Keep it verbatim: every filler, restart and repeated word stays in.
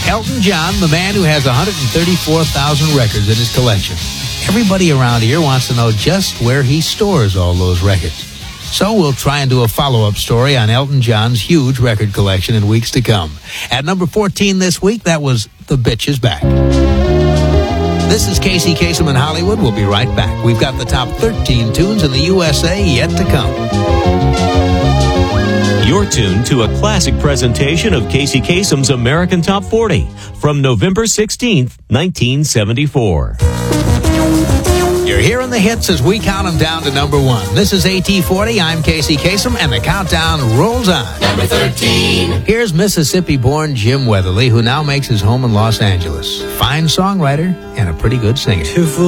Elton John, the man who has one hundred thirty-four thousand records in his collection. Everybody around here wants to know just where he stores all those records. So we'll try and do a follow-up story on Elton John's huge record collection in weeks to come. At number fourteen this week, that was The Bitch Is Back. This is Casey Kasem in Hollywood. We'll be right back. We've got the top thirteen tunes in the U S A yet to come. You're tuned to a classic presentation of Casey Kasem's American Top forty from November sixteenth, nineteen seventy-four. You're hearing the hits as we count them down to number one. This is A T forty. I'm Casey Kasem, and the countdown rolls on. Number thirteen. Here's Mississippi-born Jim Weatherly, who now makes his home in Los Angeles. Fine songwriter and a pretty good singer.